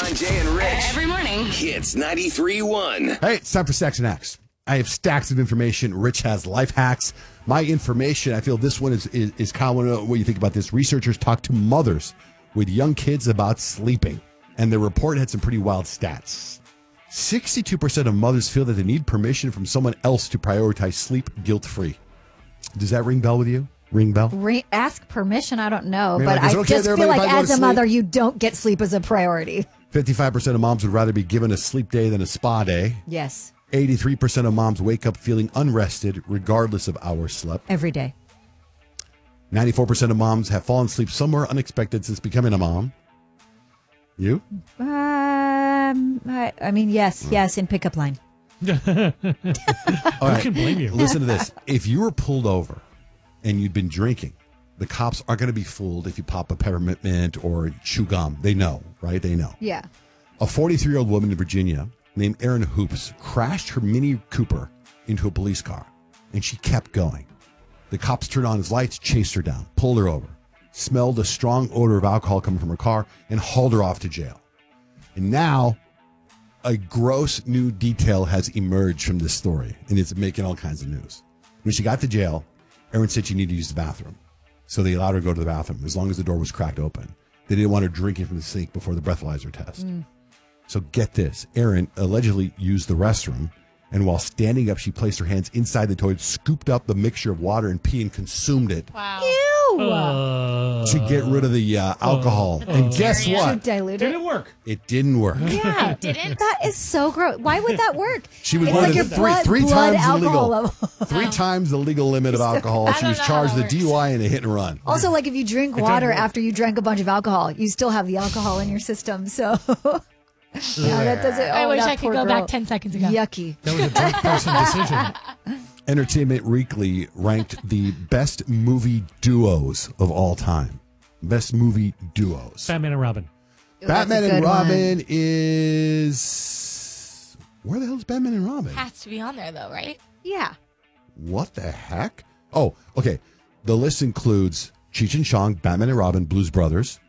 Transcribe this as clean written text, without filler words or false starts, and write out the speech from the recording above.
John, Jay, and Rich. Every morning. Hits 93.1. Hey, it's time for Section X. I have stacks of information. Rich has life hacks. My information, I feel this one is common. What you think about this? Researchers talked to mothers with young kids about sleeping, and the report had some pretty wild stats. 62% of mothers feel that they need permission from someone else to prioritize sleep guilt-free. Does that ring bell with you? Ring bell? Ask permission, I don't know. Maybe but like, is it I okay just there, feel babe, like if I go as to a sleep? mother, you don't get sleep as a priority. 55% of moms would rather be given a sleep day than a spa day. Yes. 83% of moms wake up feeling unrested regardless of hours slept. Every day. 94% of moms have fallen asleep somewhere unexpected since becoming a mom. You? I mean, yes, in pickup line. All right. Who can blame you? Listen to this. If you were pulled over and you'd been drinking, the cops aren't going to be fooled if you pop a peppermint mint or chew gum. They know, right? They know. Yeah. A 43-year-old woman in Virginia named Erin Hoops crashed her Mini Cooper into a police car, and she kept going. The cops turned on his lights, chased her down, pulled her over, smelled a strong odor of alcohol coming from her car, and hauled her off to jail. And now, a gross new detail has emerged from this story, and it's making all kinds of news. When she got to jail, Erin said she needed to use the bathroom. So they allowed her to go to the bathroom as long as the door was cracked open. They didn't want her drinking from the sink before the breathalyzer test. So get this. Erin allegedly used the restroom, and while standing up, she placed her hands inside the toilet, scooped up the mixture of water and pee, and consumed it. Wow. Ew. To get rid of the alcohol. And guess what? Dilute Did it. it work? It didn't work. Yeah. Didn't? That is so gross. Why would that work? She was it's one like of your the three blood times the alcohol legal, level. 3 times the legal limit of alcohol. I She don't was know charged how with it a works. DUI and a hit and run. Also, like if you drink doesn't water work. after you drank a bunch of alcohol, you still have the alcohol in your system. So, yeah, that doesn't. I oh, wish that I could poor go girl. back 10 seconds ago. Yucky. That was a drunk person decision. Entertainment Weekly ranked the best movie duos of all time. Best movie duos. Batman and Robin. Batman That's a and good one. Robin is... Where the hell is Batman and Robin? Has to be on there, though, right? Yeah. What the heck? Oh, okay. The list includes Cheech and Chong, Batman and Robin, Blues Brothers,